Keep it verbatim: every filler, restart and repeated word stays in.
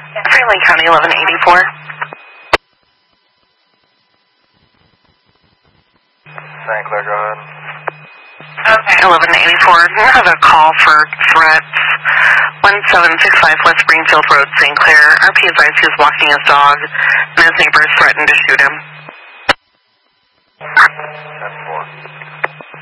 Franklin County, eleven eighty-four. Saint Clair, go ahead. Okay. eleven eighty-four. You have a call for threats. one seven six five West Springfield Road, Saint Clair. R P advised he was walking his dog, and his neighbors threatened to shoot him.